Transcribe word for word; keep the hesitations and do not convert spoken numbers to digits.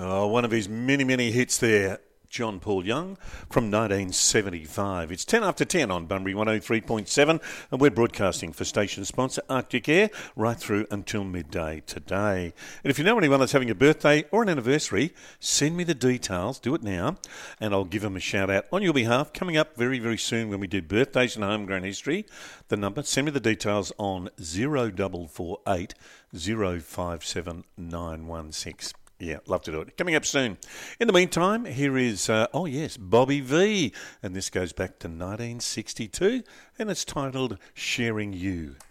Oh, one of his many, many hits there, John Paul Young, from nineteen seventy-five. It's ten after ten on Bunbury one oh three point seven, and we're broadcasting for station sponsor Arctic Air right through until midday today. And if you know anyone that's having a birthday or an anniversary, send me the details, do it now, and I'll give them a shout out on your behalf. Coming up very, very soon when we do birthdays and homegrown history, the number, send me the details on zero four four eight zero five seven nine one six. Yeah, love to do it. Coming up soon. In the meantime, here is, uh, oh yes, Bobby V. And this goes back to nineteen sixty-two, and it's titled Sharing You.